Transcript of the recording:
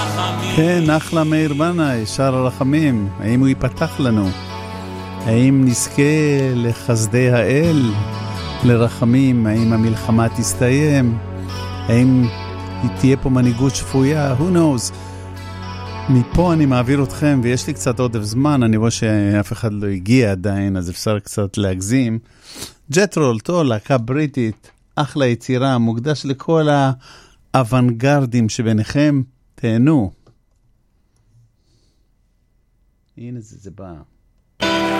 כן, אחלה מאיר בנאי, שער הרחמים. האם הוא ייפתח לנו? האם נזכה לחסדי האל, לרחמים? האם המלחמה תסתיים? האם תהיה פה מנהיגות שפויה? Who knows? מפה אני מעביר אתכם, ויש לי קצת עודף זמן, אני רואה שאף אחד לא הגיע עדיין, אז אפשר קצת להגזים. ג'טרו, טוב, להקה בריטית, אחלה יצירה, מוקדש לכל האוונגרדים שביניכם, תהנו. הנה זה בא.